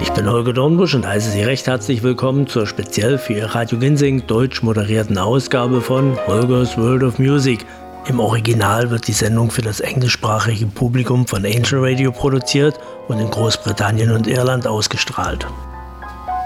Ich bin Holger Dornbusch und heiße Sie recht herzlich willkommen zur speziell für Ihr Radio Ginsing deutsch moderierten Ausgabe von Holgers World of Music. Im Original wird die Sendung für das englischsprachige Publikum von Angel Radio produziert und in Großbritannien und Irland ausgestrahlt.